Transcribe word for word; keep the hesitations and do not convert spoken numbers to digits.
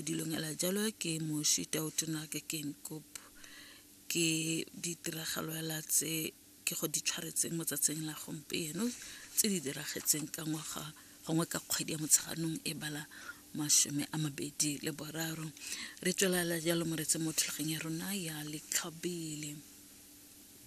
bodilong ela jalo ke mo shita o tona ke ken kop ke ditiragalo ela tse ke go di tshwaretseng mo tsatseng la gompieno tse di diragetseng ka ngwaga gongwe ka kgwedi ya motsheganong e bala masome a mabedi le boraro re tswela jalo mo re tse mo tlhageng ya rona ya le tlhabile